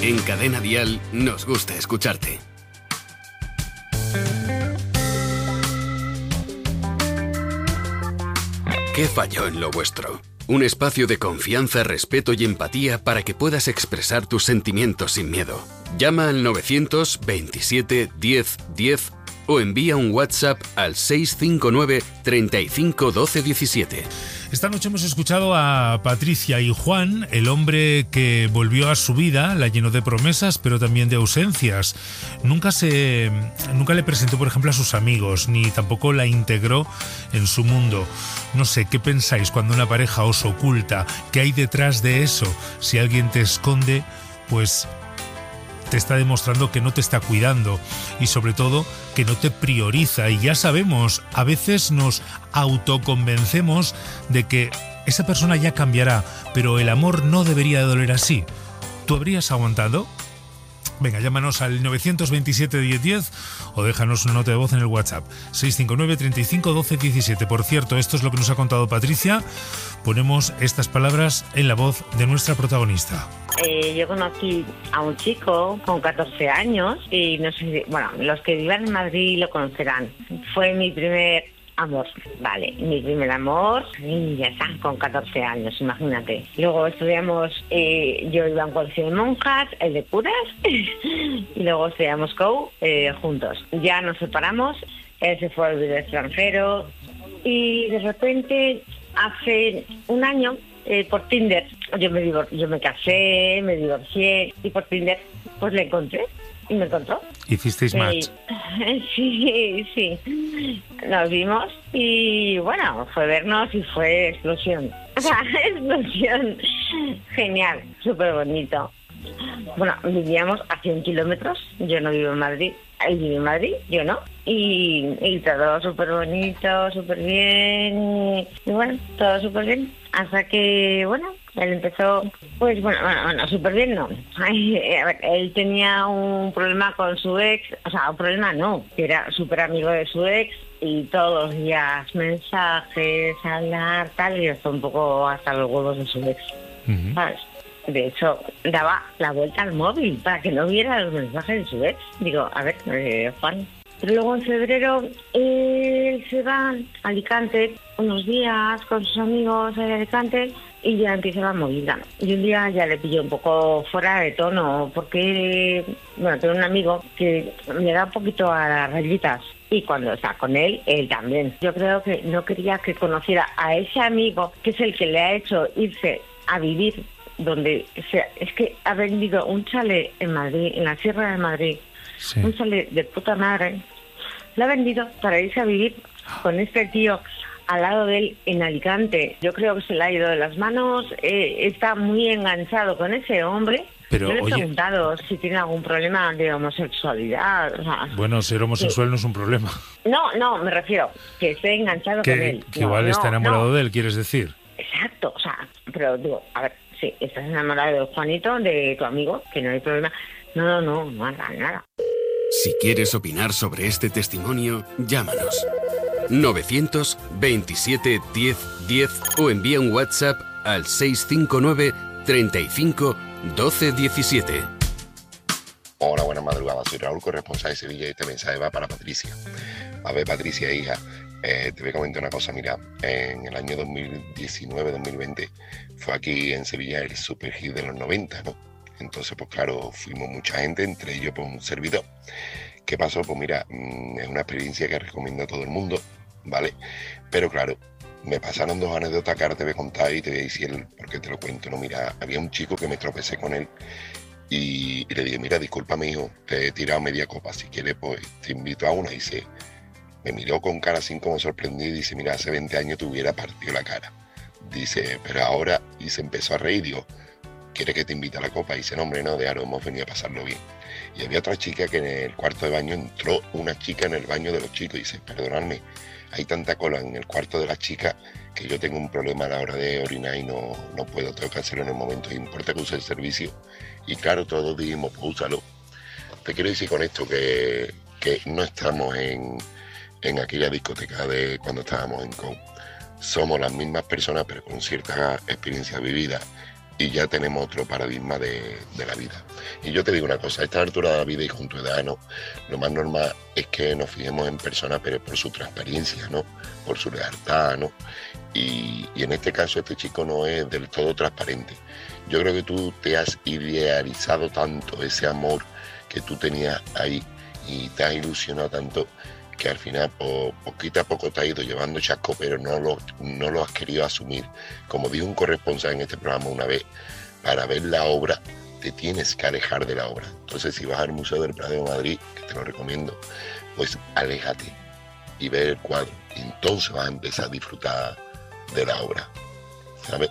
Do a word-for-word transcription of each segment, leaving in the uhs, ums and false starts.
En Cadena Dial nos gusta escucharte. ¿Qué falló en lo vuestro? Un espacio de confianza, respeto y empatía para que puedas expresar tus sentimientos sin miedo. Llama al novecientos veintisiete diez diez o envía un WhatsApp al seis cinco nueve treinta y cinco doce diecisiete. Esta noche hemos escuchado a Patricia y Juan, el hombre que volvió a su vida, la llenó de promesas, pero también de ausencias. Nunca se, nunca le presentó, por ejemplo, a sus amigos, ni tampoco la integró en su mundo. No sé, ¿qué pensáis cuando una pareja os oculta? ¿Qué hay detrás de eso? Si alguien te esconde, pues te está demostrando que no te está cuidando y sobre todo que no te prioriza. Y ya sabemos, a veces nos autoconvencemos de que esa persona ya cambiará, pero el amor no debería de doler así. ¿Tú habrías aguantado? Venga, llámanos al novecientos veintisiete diez diez o déjanos una nota de voz en el WhatsApp seis cinco nueve treinta y cinco doce diecisiete. Por cierto, esto es lo que nos ha contado Patricia. Ponemos estas palabras en la voz de nuestra protagonista. Eh, yo conocí a un chico con catorce años y no sé, bueno, los que vivan en Madrid lo conocerán. Fue mi primer amor, vale, mi primer amor, y ya está, con catorce años, imagínate. Luego estudiamos, eh, yo iba a un colegio de monjas, el de curas, y luego estudiamos C O U eh, juntos. Ya nos separamos, él se fue a vivir al extranjero y de repente, hace un año, eh, por Tinder, yo me, divor- yo me casé, me divorcié y por Tinder pues le encontré. Y me encontró. ¿Hicisteis match? Eh, sí, sí. Nos vimos y bueno, fue vernos y fue explosión. O sea, explosión. Genial, súper bonito. Bueno, vivíamos a cien kilómetros. Yo no vivo en Madrid. Él vive en Madrid, yo no. Y, y todo súper bonito, súper bien. Y bueno, todo súper bien. Hasta que, bueno, él empezó, pues bueno, bueno, bueno súper bien no. Ay, a ver, él tenía un problema con su ex, o sea, un problema no, que era súper amigo de su ex y todos los días mensajes, hablar, tal, y hasta un poco hasta los huevos de su ex, uh-huh. ¿Sabes? De hecho, daba la vuelta al móvil para que no viera los mensajes de su ex. Digo, a ver, eh, Juan. Pero luego en febrero él se va a Alicante unos días con sus amigos de Alicante y ya empieza la movida. Y un día ya le pilló un poco fuera de tono porque, bueno, tengo un amigo que le da un poquito a las rayitas. Y cuando está con él, él también. Yo creo que no quería que conociera a ese amigo que es el que le ha hecho irse a vivir donde, o sea, es que ha vendido un chalet en Madrid, en la Sierra de Madrid, sí. Un chalet de puta madre, lo ha vendido para irse a vivir con este tío al lado de él en Alicante. Yo creo que se le ha ido de las manos, eh, está muy enganchado con ese hombre. Pero, yo le he oye, preguntado si tiene algún problema de homosexualidad. O sea, bueno, ser homosexual sí. No es un problema. No, no, me refiero que esté enganchado que, con él. Que no, igual no, está enamorado no. de él, ¿quieres decir? Exacto, o sea, pero digo, a ver, sí, estás enamorado de Juanito, de tu amigo, que no hay problema. No, no, no, nada, nada. Si quieres opinar sobre este testimonio, llámanos. novecientos veintisiete diez diez o envía un WhatsApp al seis cinco nueve treinta y cinco doce diecisiete. Hola, buenas madrugadas. Soy Raúl, corresponsal de Sevilla, y este mensaje va para Patricia. A ver, Patricia, hija, eh, te voy a comentar una cosa. Mira, en el año dos mil diecinueve dos mil veinte fue aquí en Sevilla el super hit de los noventa, ¿no? Entonces, pues claro, fuimos mucha gente, entre ellos pues un servidor. ¿Qué pasó? Pues mira, es una experiencia que recomiendo a todo el mundo, ¿vale? Pero claro, me pasaron dos anécdotas que ahora te voy a contar y te voy a decir por qué te lo cuento, ¿no? Mira, había un chico que me tropecé con él y, y le dije, mira, discúlpame, hijo, te he tirado media copa, si quieres, pues te invito a una. Y se, me miró con cara así como sorprendido y dice, mira, hace veinte años te hubiera partido la cara. Dice, pero ahora, y se empezó a reír, digo, ¿quiere que te invite a la copa? Y dice, no, hombre, no, de ahora hemos venido a pasarlo bien. Y había otra chica que en el cuarto de baño entró una chica en el baño de los chicos y dice, perdonadme, hay tanta cola en el cuarto de las chicas que yo tengo un problema a la hora de orinar y no, no puedo, tengo que hacerlo en el momento, y importa que use el servicio. Y claro, todos dijimos, pues úsalo. Te quiero decir con esto que, que no estamos en, en aquella discoteca de cuando estábamos en C O U. Somos las mismas personas, pero con ciertas experiencias vividas. y ya tenemos otro paradigma de, de la vida. Y yo te digo una cosa, a esta altura de la vida y con tu edad, ¿no? Lo más normal es que nos fijemos en personas, pero por su transparencia, ¿no? Por su lealtad, ¿no? Y, y en este caso este chico no es del todo transparente. Yo creo que tú te has idealizado tanto ese amor que tú tenías ahí y te has ilusionado tanto que al final po, poquito a poco te has ido llevando chasco, pero no lo, no lo has querido asumir. Como dijo un corresponsal en este programa una vez, para ver la obra te tienes que alejar de la obra. Entonces, si vas al Museo del Prado de Madrid, que te lo recomiendo, pues aléjate y ve el cuadro. Y entonces vas a empezar a disfrutar de la obra, ¿sabes?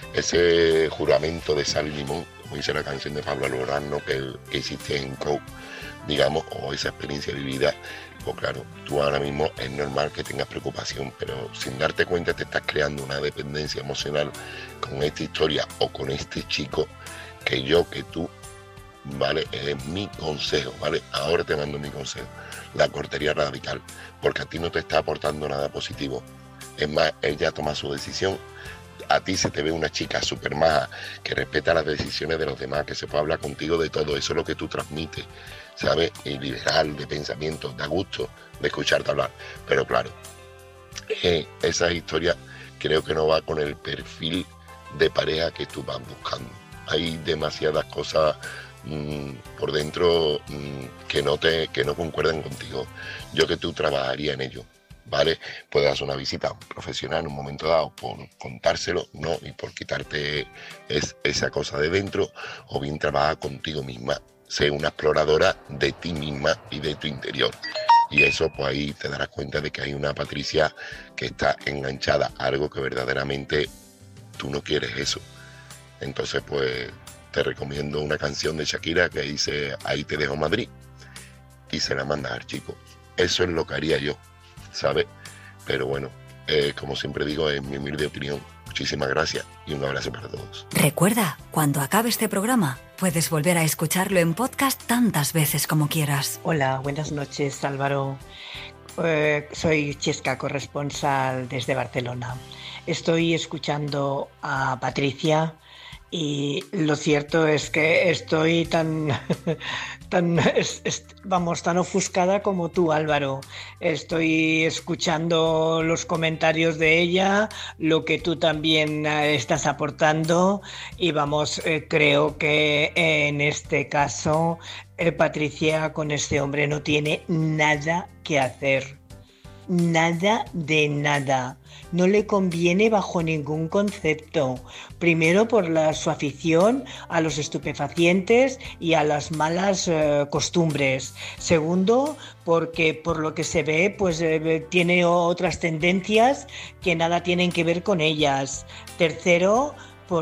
Ese juramento de sal y limón, como dice la canción de Pablo Alborán, ¿no? que, que hiciste en C O U, digamos, o esa experiencia vivida, pues claro, tú ahora mismo es normal que tengas preocupación, pero sin darte cuenta te estás creando una dependencia emocional con esta historia o con este chico, que yo, que tú, ¿vale? Es mi consejo, ¿vale? Ahora te mando mi consejo, la cortería radical, porque a ti no te está aportando nada positivo. Es más, él ya toma su decisión. A ti se te ve una chica súper maja, que respeta las decisiones de los demás, que se puede hablar contigo de todo, eso es lo que tú transmites, ¿sabes? Y liberal, de pensamiento, da gusto de escucharte hablar. Pero claro, eh, esa historia creo que no va con el perfil de pareja que tú vas buscando. Hay demasiadas cosas mmm, por dentro mmm, que no te que no concuerdan contigo. Yo que tú trabajaría en ello, ¿vale? Puedes hacer una visita a un profesional en un momento dado por contárselo, ¿no? Y por quitarte es, esa cosa de dentro, o bien trabaja contigo misma. Sé una exploradora de ti misma y de tu interior. Y eso, pues ahí te darás cuenta de que hay una Patricia que está enganchada a algo que verdaderamente tú no quieres eso. Entonces, pues te recomiendo una canción de Shakira que dice Ahí te dejo Madrid, y se la mandas al chico. Eso es lo que haría yo, ¿sabes? Pero bueno, eh, como siempre digo, es mi humilde opinión. Muchísimas gracias y un abrazo para todos. Recuerda, cuando acabe este programa, puedes volver a escucharlo en podcast tantas veces como quieras. Hola, buenas noches, Álvaro. Eh, soy Chesca, corresponsal desde Barcelona. Estoy escuchando a Patricia y lo cierto es que estoy tan, tan es, es, vamos, tan ofuscada como tú, Álvaro. Estoy escuchando los comentarios de ella, lo que tú también estás aportando, y vamos, eh, creo que en este caso eh, Patricia con este hombre no tiene nada que hacer. Nada de nada. No le conviene bajo ningún concepto. Primero por la, su afición a los estupefacientes y a las malas eh, costumbres. Segundo, porque por lo que se ve, pues eh, tiene otras tendencias que nada tienen que ver con ellas. Tercero,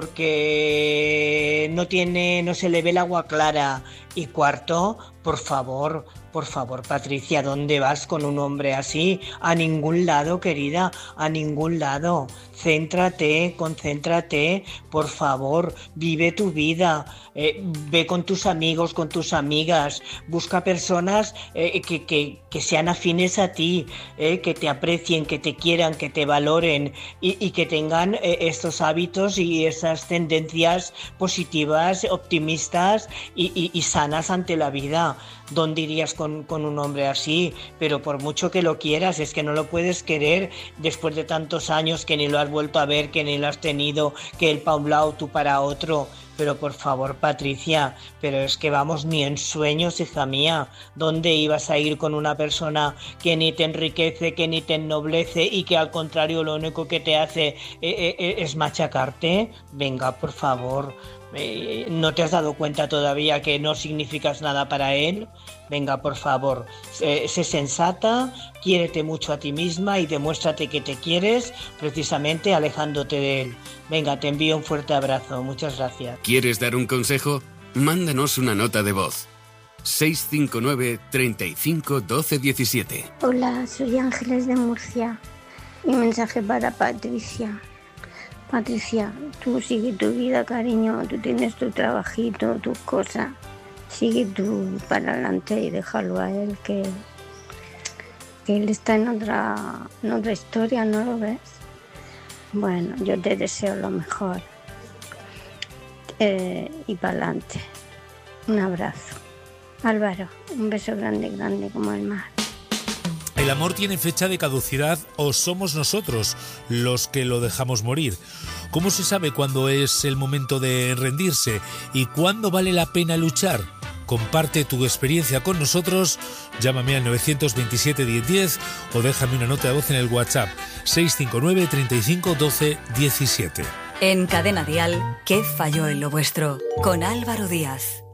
porque no tiene, no se le ve el agua clara. Y cuarto, por favor, por favor, Patricia, ¿dónde vas con un hombre así? A ningún lado, querida, a ningún lado. Céntrate, concéntrate, por favor, vive tu vida, eh, ve con tus amigos, con tus amigas, busca personas eh, que, que, que sean afines a ti, eh, que te aprecien, que te quieran, que te valoren y, y que tengan eh, estos hábitos y esas tendencias positivas, optimistas y, y, y sanas ante la vida. ¿Dónde irías con, con un hombre así? Pero por mucho que lo quieras, es que no lo puedes querer después de tantos años que ni lo has vuelto a ver, que ni lo has tenido, que él para un lado, tú para otro. Pero por favor, Patricia, pero es que vamos, ni en sueños, hija mía. ¿Dónde ibas a ir con una persona que ni te enriquece, que ni te ennoblece y que al contrario lo único que te hace eh, eh, es machacarte? Venga, por favor. Eh, ¿No te has dado cuenta todavía que no significas nada para él? Venga, por favor, sé, sé sensata, quiérete mucho a ti misma y demuéstrate que te quieres, precisamente alejándote de él. Venga, te envío un fuerte abrazo. Muchas gracias. ¿Quieres dar un consejo? Mándanos una nota de voz. seis cinco nueve, treinta y cinco, doce diecisiete. Hola, soy Ángeles de Murcia. Mi mensaje para Patricia. Patricia, tú sigue tu vida, cariño, tú tienes tu trabajito, tus cosas, sigue tú para adelante y déjalo a él, que, que él está en otra, en otra historia, ¿no lo ves? Bueno, yo te deseo lo mejor. eh, y para adelante. Un abrazo. Álvaro, un beso grande, grande como el mar. ¿El amor tiene fecha de caducidad o somos nosotros los que lo dejamos morir? ¿Cómo se sabe cuándo es el momento de rendirse y cuándo vale la pena luchar? Comparte tu experiencia con nosotros, llámame al nueve dos siete, diez diez o déjame una nota de voz en el WhatsApp seis cinco nueve, treinta y cinco, doce, diecisiete. En Cadena Dial, ¿qué falló en lo vuestro? Con Álvaro Díaz.